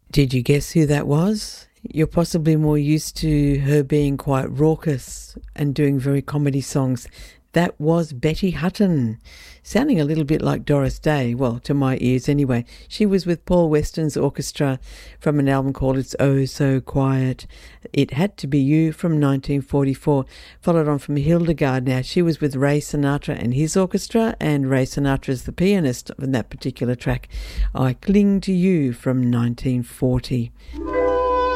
Did you guess who that was? You're possibly more used to her being quite raucous and doing very comedy songs. That was Betty Hutton, sounding a little bit like Doris Day, well, to my ears anyway. She was with Paul Weston's orchestra from an album called It's Oh So Quiet. It Had to Be You from 1944, followed on from Hildegard. Now, she was with Ray Sinatra and his orchestra, and Ray Sinatra is the pianist in that particular track. I Cling to You from 1940.